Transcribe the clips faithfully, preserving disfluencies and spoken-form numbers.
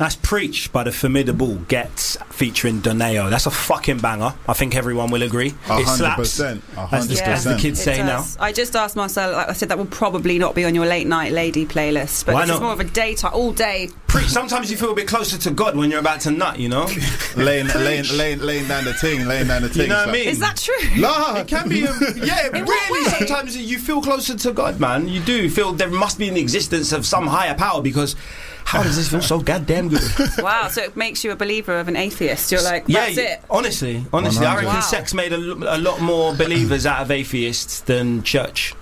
That's Preach by the Formidable Gets featuring Doneo. That's a fucking banger. I think everyone will agree. It slaps, as the, as the kids it say does. now. I just asked Marcel, like I said, that will probably not be on your late night lady playlist, but Why this not? is more of a daytime, all day. Preach. Sometimes you feel a bit closer to God when you're about to nut, you know? laying, laying, laying, laying down the ting, laying down the ting. You know what I mean? Is that true? Nah. It can be, a, yeah, In what really. way? Sometimes you feel closer to God, man. You do feel there must be an existence of some higher power, because how does this feel so goddamn good? Wow, so it makes you a believer of an atheist. You're like, Yeah, that's it. honestly, honestly, I reckon Wow. sex made a, l- a lot more believers out of atheists than church.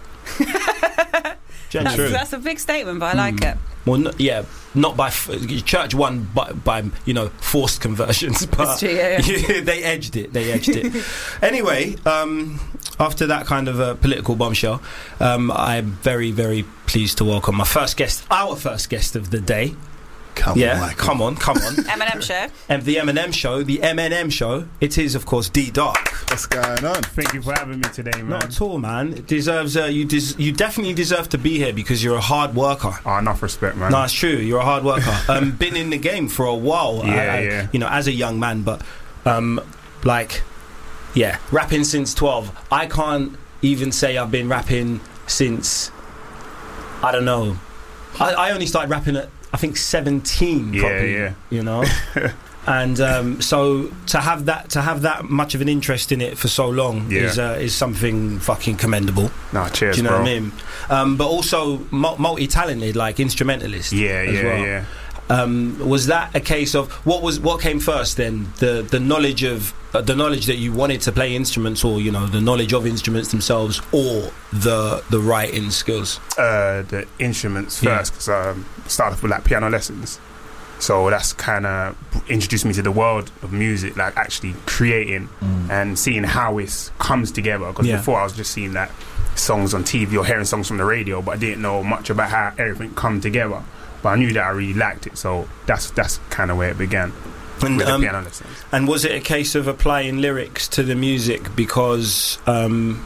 That's, True. that's a big statement, but I like it. Well, n- yeah, not by f- church won by, by you know forced conversions, but That's true, yeah, yeah. they edged it. They edged it. Anyway, um, after that kind of a political bombshell, um, I'm very very pleased to welcome my first guest, our first guest of the day. Come yeah, on, Michael. come on, come on. Eminem show. And the Eminem show, the M N M show. It is, of course, D Dark. What's going on? Thank you for having me today, man. Not at all, man. It deserves. Uh, you des- you definitely deserve to be here because you're a hard worker. Oh, enough respect, man. No, it's true. You're a hard worker. um, been in the game for a while. Yeah, I, I, yeah. You know, as a young man, but um, like, yeah, rapping since twelve. I can't even say I've been rapping since. I don't know. I, I only started rapping at I think seventeen. Yeah, probably, yeah. You know. And um, so to have that to have that much of an interest in it for so long Yeah. is uh, is something fucking commendable. Nah, cheers, Do you know bro. what I mean? Um, but also mu- multi-talented, like instrumentalist. Yeah, as yeah, well. yeah. Um, was that a case of what was what came first then? The the knowledge of uh, the knowledge that you wanted to play instruments, or you know the knowledge of instruments themselves, or the the writing skills. Uh, the instruments Yeah. first, because I um, started off with like piano lessons. So that's kind of introduced me to the world of music, like actually creating and seeing how it comes together. Because Yeah. before I was just seeing like songs on T V or hearing songs from the radio, but I didn't know much about how everything come together. But I knew that I really liked it, so that's that's kind of where it began And, with the um, piano lessons. And was it a case of applying lyrics to the music because um,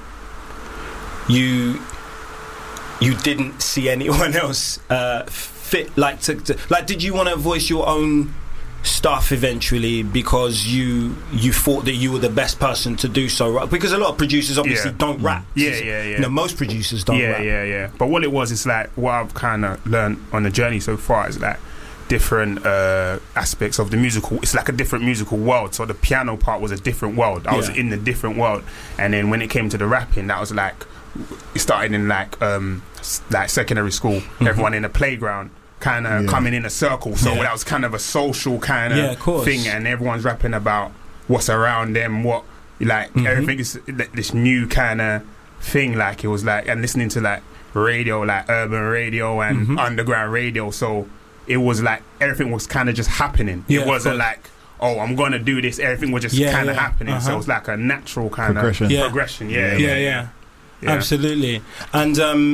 you you didn't see anyone else uh, fit like to, to like? Did you want to voice your own stuff eventually because you you thought that you were the best person to do so? Right? Because a lot of producers obviously Yeah. don't rap. Yeah, yeah, yeah. You know, most producers don't yeah, rap. yeah, yeah. But what it was is like what I've kind of learned on the journey so far is like different uh, aspects of the musical. It's like a different musical world. So the piano part was a different world. I was Yeah. in a different world, and then when it came to the rapping, that was like it started in like um, s- like secondary school. Mm-hmm. Everyone in the playground. Kind of Yeah. coming in a circle, so Yeah. that was kind of a social kind of Yeah, of course. thing, and everyone's rapping about what's around them, what like Mhm. everything is th- this new kind of thing. Like it was like and listening to like radio, like urban radio and Mhm. underground radio. So it was like everything was kind of just happening. Yeah, it of wasn't course. like oh I'm gonna do this. Everything was just Yeah, kind of yeah. happening. So Uh-huh. it was like a natural kind Progression. of Yeah. progression. Yeah, Yeah, yeah, Yeah, yeah. yeah. Yeah. Absolutely. And um